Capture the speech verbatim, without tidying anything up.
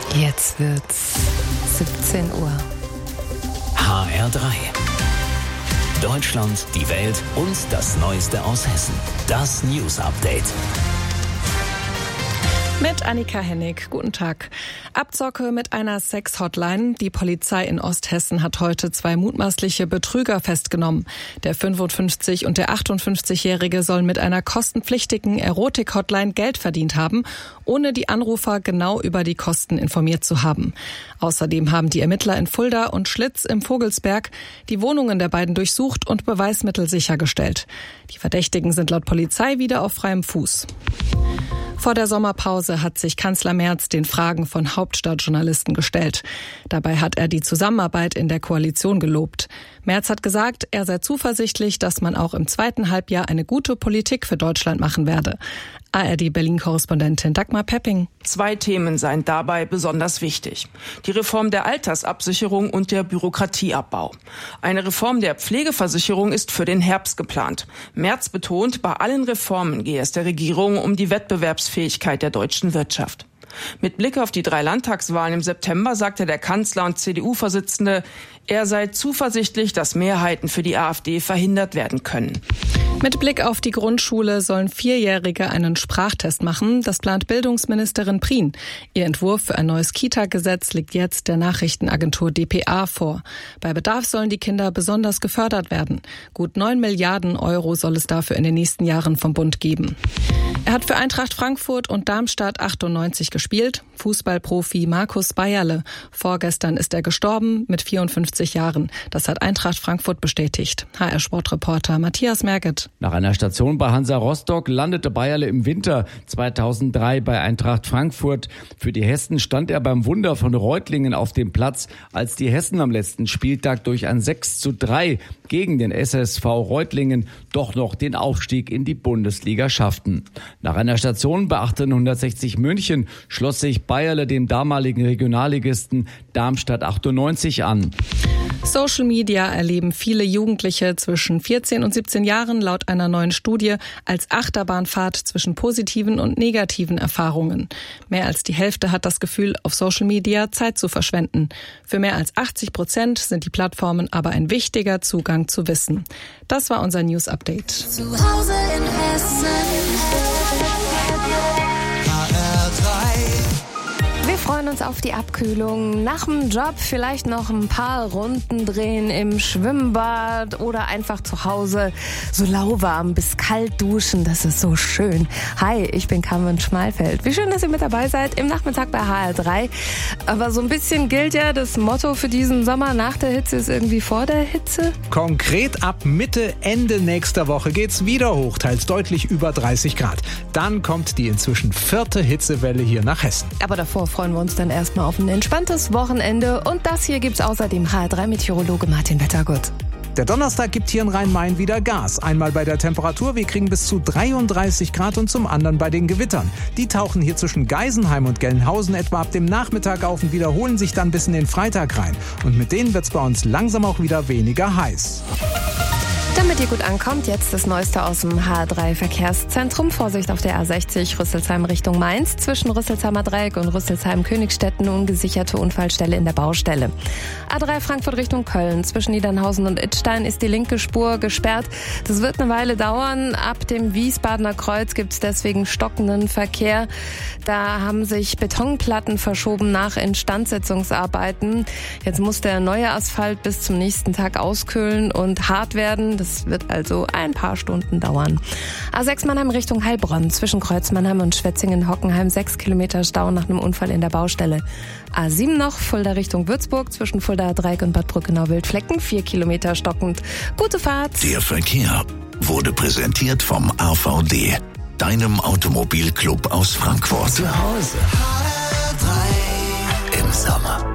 Jetzt wird's siebzehn Uhr. H R drei. Deutschland, die Welt und das Neueste aus Hessen. Das News Update. Mit Annika Hennig. Guten Tag. Abzocke mit einer Sex-Hotline. Die Polizei in Osthessen hat heute zwei mutmaßliche Betrüger festgenommen. Der fünfundfünfzig- und der achtundfünfzigjährige sollen mit einer kostenpflichtigen Erotik-Hotline Geld verdient haben, ohne die Anrufer genau über die Kosten informiert zu haben. Außerdem haben die Ermittler in Fulda und Schlitz im Vogelsberg die Wohnungen der beiden durchsucht und Beweismittel sichergestellt. Die Verdächtigen sind laut Polizei wieder auf freiem Fuß. Vor der Sommerpause hat sich Kanzler Merz den Fragen von Hauptstadtjournalisten gestellt. Dabei hat er die Zusammenarbeit in der Koalition gelobt. Merz hat gesagt, er sei zuversichtlich, dass man auch im zweiten Halbjahr eine gute Politik für Deutschland machen werde. A R D-Berlin-Korrespondentin Dagmar Pepping. Zwei Themen seien dabei besonders wichtig. Die Reform der Altersabsicherung und der Bürokratieabbau. Eine Reform der Pflegeversicherung ist für den Herbst geplant. Merz betont, bei allen Reformen gehe es der Regierung um die Wettbewerbsfähigkeit der deutschen Wirtschaft. Mit Blick auf die drei Landtagswahlen im September sagte der Kanzler und C D U-Vorsitzende, er sei zuversichtlich, dass Mehrheiten für die AfD verhindert werden können. Mit Blick auf die Grundschule sollen Vierjährige einen Sprachtest machen. Das plant Bildungsministerin Prien. Ihr Entwurf für ein neues Kita-Gesetz liegt jetzt der Nachrichtenagentur D P A vor. Bei Bedarf sollen die Kinder besonders gefördert werden. Gut neun Milliarden Euro soll es dafür in den nächsten Jahren vom Bund geben. Er hat für Eintracht Frankfurt und Darmstadt achtundneunzig gespielt. Fußballprofi Markus Bayerle. Vorgestern ist er gestorben mit vierundfünfzig Jahren. Das hat Eintracht Frankfurt bestätigt. H R-Sportreporter Matthias Merget. Nach einer Station bei Hansa Rostock landete Bayerle im Winter zweitausenddrei bei Eintracht Frankfurt. Für die Hessen stand er beim Wunder von Reutlingen auf dem Platz, als die Hessen am letzten Spieltag durch ein sechs zu drei gegen den S S V Reutlingen doch noch den Aufstieg in die Bundesliga schafften. Nach einer Station bei achtzehnhundertsechzig München schloss sich Bayerle dem damaligen Regionalligisten Darmstadt achtundneunzig an. Social Media erleben viele Jugendliche zwischen vierzehn und siebzehn Jahren laut einer neuen Studie als Achterbahnfahrt zwischen positiven und negativen Erfahrungen. Mehr als die Hälfte hat das Gefühl, auf Social Media Zeit zu verschwenden. Für mehr als achtzig Prozent sind die Plattformen aber ein wichtiger Zugang zu Wissen. Das war unser News Update. Zu Hause in Hessen. H R drei. Wir freuen uns auf die Abkühlung. Nach dem Job vielleicht noch ein paar Runden drehen im Schwimmbad oder einfach zu Hause so lauwarm bis kalt duschen. Das ist so schön. Hi, ich bin Carmen Schmalfeld. Wie schön, dass ihr mit dabei seid im Nachmittag bei H R drei. Aber so ein bisschen gilt ja das Motto für diesen Sommer: nach der Hitze ist irgendwie vor der Hitze. Konkret ab Mitte, Ende nächster Woche geht's wieder hoch, teils deutlich über dreißig Grad. Dann kommt die inzwischen vierte Hitzewelle hier nach Hessen. Aber davor freuen wir uns dann erstmal auf ein entspanntes Wochenende. Und das hier gibt's außerdem H R drei Meteorologe Martin Wettergut. Der Donnerstag gibt hier in Rhein-Main wieder Gas. Einmal bei der Temperatur, wir kriegen bis zu dreiunddreißig Grad, und zum anderen bei den Gewittern. Die tauchen hier zwischen Geisenheim und Gelnhausen etwa ab dem Nachmittag auf und wiederholen sich dann bis in den Freitag rein. Und mit denen wird's bei uns langsam auch wieder weniger heiß. Damit ihr gut ankommt, jetzt das Neueste aus dem H R drei Verkehrszentrum. Vorsicht auf der A sechzig Rüsselsheim Richtung Mainz. Zwischen Rüsselsheimer Dreieck und Rüsselsheim-Königstetten ungesicherte Unfallstelle in der Baustelle. A drei Frankfurt Richtung Köln. Zwischen Niedernhausen und Idstein ist die linke Spur gesperrt. Das wird eine Weile dauern. Ab dem Wiesbadener Kreuz gibt es deswegen stockenden Verkehr. Da haben sich Betonplatten verschoben nach Instandsetzungsarbeiten. Jetzt muss der neue Asphalt bis zum nächsten Tag auskühlen und hart werden. Das wird also ein paar Stunden dauern. A sechs Mannheim Richtung Heilbronn. Zwischen Kreuz Mannheim und Schwetzingen-Hockenheim sechs Kilometer Stau nach einem Unfall in der Baustelle. A sieben noch, Fulda Richtung Würzburg. Zwischen Fulda Dreieck und Bad Brückenau-Wildflecken vier Kilometer stockend. Gute Fahrt. Der Verkehr wurde präsentiert vom A V D, deinem Automobilclub aus Frankfurt. Zu Hause. H R drei. Im Sommer.